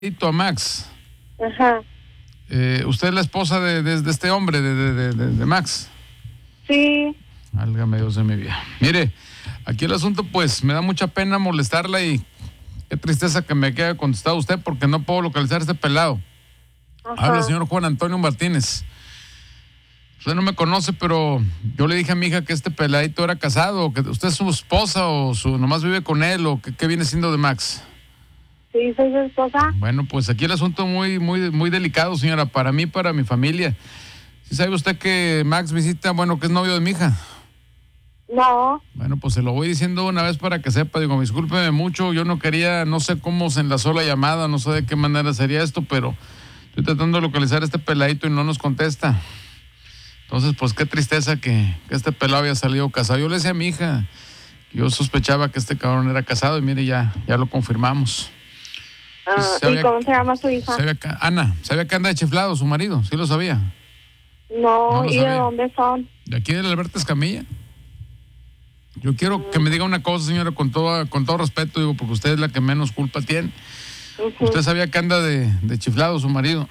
A Max. Ajá. ¿Usted es la esposa de este hombre, de Max? Sí. Válgame Dios de mi vida. Mire, aquí el asunto, pues, me da mucha pena molestarla y qué tristeza que me quede contestado usted porque no puedo localizar a este pelado. Ajá. Habla el señor Juan Antonio Martínez. Usted no me conoce, pero yo le dije a mi hija que este peladito era casado, que usted es su esposa o nomás vive con él, o qué viene siendo de Max. Sí, soy su esposa. Bueno, pues aquí el asunto muy delicado, señora, para mí, para mi familia. ¿Sí sabe usted que Max visita, que es novio de mi hija? No. Bueno, pues se lo voy diciendo una vez para que sepa. Digo, discúlpeme mucho, yo no quería, no sé cómo se enlazó la llamada, no sé de qué manera sería esto, pero estoy tratando de localizar a este peladito y no nos contesta. Entonces, pues qué tristeza que este pelado había salido casado. Yo le decía a mi hija, yo sospechaba que este cabrón era casado y mire, ya lo confirmamos. ¿Y cómo se llama su hija? Ana, ¿sabía que anda de chiflado su marido? ¿Sí lo sabía? No, ¿y de dónde son? De aquí del Alberto Escamilla. Yo quiero que me diga una cosa, señora, con todo respeto, digo, porque usted es la que menos culpa tiene. ¿Usted sabía que anda de chiflado su marido?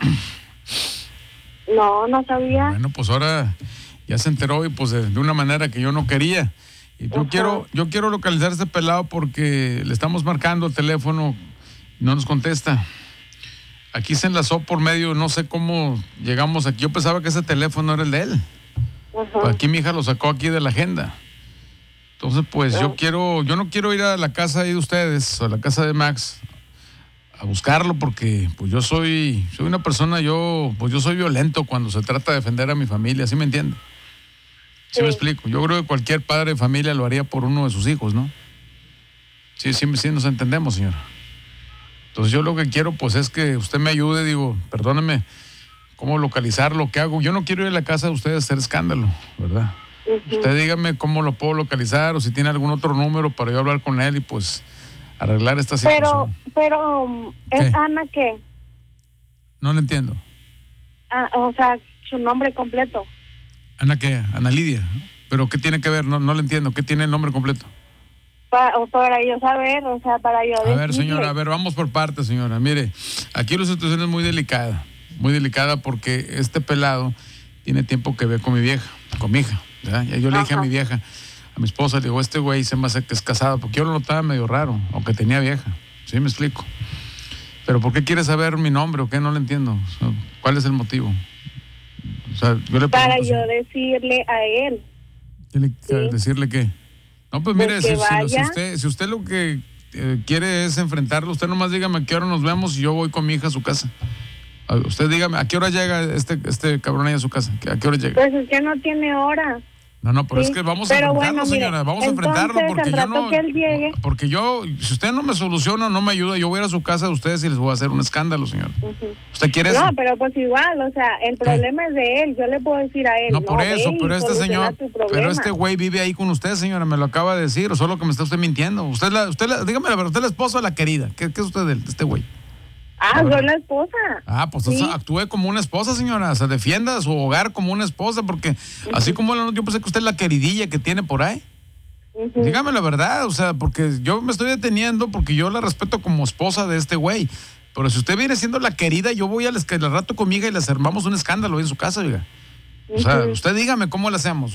No sabía. Bueno, pues ahora ya se enteró y pues de una manera que yo no quería. Y yo quiero localizar a este pelado porque le estamos marcando el teléfono, no nos contesta. Aquí se enlazó por medio, no sé cómo llegamos aquí. Yo pensaba que ese teléfono era el de él. Pues aquí mi hija lo sacó aquí de la agenda. Entonces, pues yo no quiero ir a la casa ahí de ustedes, o a la casa de Max, a buscarlo porque pues yo soy una persona, yo soy violento cuando se trata de defender a mi familia, ¿sí me entiende? ¿Sí me explico? Yo creo que cualquier padre de familia lo haría por uno de sus hijos, ¿no? Sí nos entendemos, señora. Entonces yo lo que quiero pues es que usted me ayude, digo, perdóneme, cómo localizarlo, qué hago. Yo no quiero ir a la casa de ustedes a hacer escándalo, ¿verdad? Usted dígame cómo lo puedo localizar o si tiene algún otro número para yo hablar con él y pues arreglar esta situación. Pero ¿es Ana qué? No le entiendo. O sea, su nombre completo. ¿Ana qué? Ana Lidia. ¿Pero qué tiene que ver? No le entiendo. ¿Qué tiene el nombre completo? Para yo saber, o sea, para yo decirle. A ver, señora, vamos por partes, señora. Mire, aquí la situación es muy delicada porque este pelado tiene tiempo que ve con mi vieja, con mi hija, ¿verdad? Y yo le dije a mi vieja, a mi esposa, le digo, este güey se me hace que es casado, porque yo lo notaba medio raro, aunque tenía vieja, ¿sí me explico? Pero ¿por qué quiere saber mi nombre o qué? No le entiendo. O sea, ¿cuál es el motivo? O sea, yo le para pregunto, yo decirle a él. ¿Decirle qué? No, pues mire, pues si usted lo que quiere es enfrentarlo, usted nomás dígame a qué hora nos vemos y yo voy con mi hija a su casa. Usted dígame, ¿a qué hora llega este cabrón ahí a su casa? ¿A qué hora llega? Pues es que no tiene hora. No, pero es que vamos a enfrentarlo, señora, vamos a enfrentarlo porque yo no... Que él llegue. Porque si usted no me soluciona, no me ayuda, yo voy a ir a su casa de ustedes y les voy a hacer un escándalo, señora. ¿Usted quiere eso? No, pero pues igual, o sea, el problema es de él, yo le puedo decir a él. No, por eso, pero este señor, pero este güey vive ahí con usted, señora, me lo acaba de decir, o solo que me está usted mintiendo. Dígame la verdad, usted es la esposa de la querida, ¿qué es usted de este güey? Soy la esposa. Pues ¿sí? Actúe como una esposa, señora. O sea, defienda su hogar como una esposa, porque así como yo pensé que usted es la queridilla que tiene por ahí. Dígame la verdad, o sea, porque yo me estoy deteniendo porque yo la respeto como esposa de este güey. Pero si usted viene siendo la querida, yo voy al rato conmigo y les armamos un escándalo ahí en su casa, oiga. O sea, usted dígame cómo lo hacemos.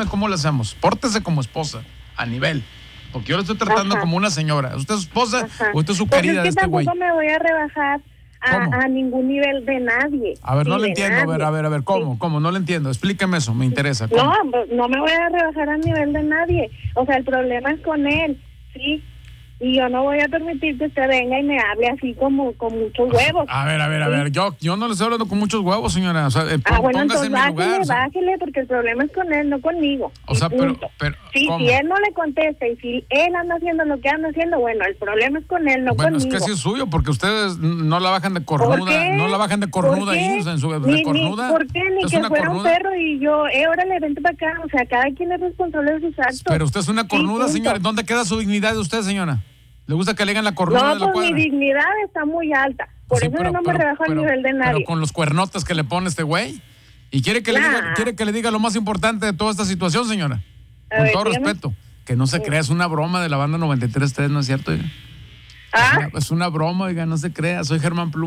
Pórtese como esposa, a nivel. Porque yo lo estoy tratando como una señora. ¿Usted es su esposa o usted es su querida de este güey? Tampoco me voy a rebajar a ningún nivel de nadie. A ver, no le entiendo. A ver, ¿cómo? ¿Cómo? No le entiendo. Explíqueme eso, me interesa. ¿Cómo? No me voy a rebajar a nivel de nadie. O sea, el problema es con él, ¿sí? Y yo no voy a permitir que usted venga y me hable así como con muchos huevos. A ver, yo no le estoy hablando con muchos huevos, señora. O sea, bueno, póngase entonces en mi lugar. bájele, porque el problema es con él, no conmigo. O sea, pero si él no le contesta y si él anda haciendo lo que anda haciendo, bueno, el problema es con él, no conmigo. Bueno, es que sí es suyo, porque ustedes no la bajan de cornuda. No la bajan de cornuda ahí, o sea, de cornuda. ¿Por qué? Ni que fuera un perro y yo, órale, vente para acá. O sea, cada quien es responsable de sus actos. Pero usted es una cornuda, señora. ¿Dónde queda su dignidad de usted, señora? ¿Le gusta que le digan la cornuda de la cuadra? No, mi dignidad está muy alta. Por eso no me rebajo al nivel de nadie. Pero con los cuernotes que le pone este güey. ¿Y quiere que le diga lo más importante de toda esta situación, señora? Con todo respeto. Que no se crea, es una broma de la banda 93.3, ¿no es cierto? ¿Ah? Es una broma, oiga, no se crea. Soy Germán Pluma.